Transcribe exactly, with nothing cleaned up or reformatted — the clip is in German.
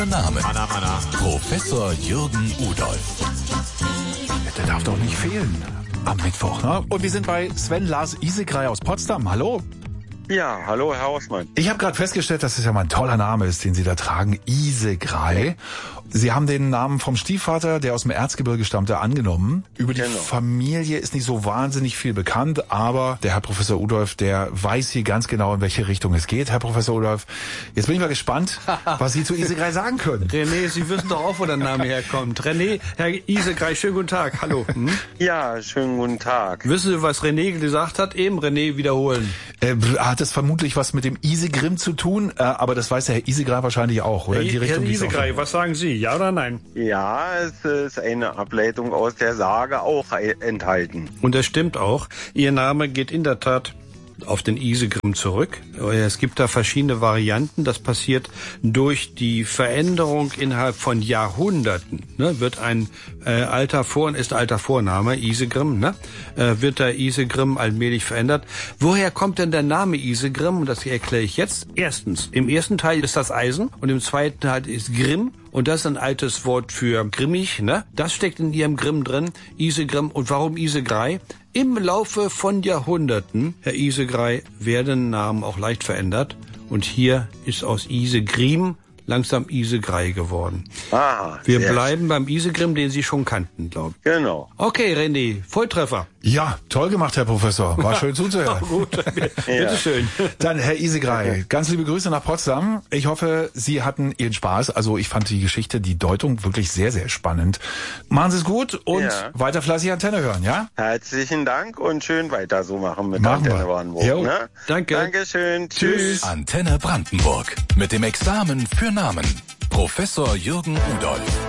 Name. Anna, Anna. Professor Jürgen Udolph. Der darf doch nicht fehlen am Mittwoch, ne? Und wir sind bei Sven Lars Isegrey aus Potsdam. Hallo. Ja, hallo Herr Hausmann. Ich habe gerade festgestellt, dass es ja mal ein toller Name ist, den Sie da tragen, Isegrey. Sie haben den Namen vom Stiefvater, der aus dem Erzgebirge stammte, angenommen. Über die Genau. Familie ist nicht so wahnsinnig viel bekannt, aber der Herr Professor Udolph, der weiß hier ganz genau, in welche Richtung es geht. Herr Professor Udolph, jetzt bin ich mal gespannt, was Sie zu Isegrey sagen können. René, Sie wissen doch auch, wo der Name herkommt. René, Herr Isegrey, schönen guten Tag. Hallo. Hm? Ja, schönen guten Tag. Wissen Sie, was René gesagt hat? Eben René wiederholen. Äh, hat das vermutlich was mit dem Isegrim zu tun? Äh, aber das weiß der Herr Isegrey wahrscheinlich auch, oder? In die Herr Richtung geht's auch Isegrey, schon. was sagen Sie? Ja oder nein? Ja, es ist eine Ableitung aus der Sage auch enthalten. Und das stimmt auch. Ihr Name geht in der Tat auf den Isegrim zurück. Es gibt da verschiedene Varianten. Das passiert durch die Veränderung innerhalb von Jahrhunderten. Ne, wird ein äh, alter Vor ist alter Vorname Isegrim, ne? Äh, wird der Isegrim allmählich verändert. Woher kommt denn der Name Isegrim? Und das erkläre ich jetzt. Erstens, im ersten Teil ist das Eisen und im zweiten Teil ist Grimm. Und das ist ein altes Wort für grimmig, ne? Das steckt in ihrem Grimm drin, Isegrim. Und warum Isegrey? Im Laufe von Jahrhunderten, Herr Isegrey, werden Namen auch leicht verändert. Und hier ist aus Isegrim langsam Isegrey geworden. Ah, Wir sehr bleiben beim Isegrim, den Sie schon kannten, glaube ich. Genau. Okay, René, Volltreffer. Ja, toll gemacht, Herr Professor. War schön zuzuhören. Gut, bitteschön. Dann, Herr Isegrey, ganz liebe Grüße nach Potsdam. Ich hoffe, Sie hatten Ihren Spaß. Also ich fand die Geschichte, die Deutung wirklich sehr, sehr spannend. Machen Sie es gut und Ja. weiter fleißig Antenne hören, ja? Herzlichen Dank und schön weiter so machen mit Machen wir. Antenne Brandenburg. Jo. Ne? Danke. Dankeschön. Tschüss. Tschüss. Antenne Brandenburg. Mit dem Examen für Namen. Professor Jürgen Udolph.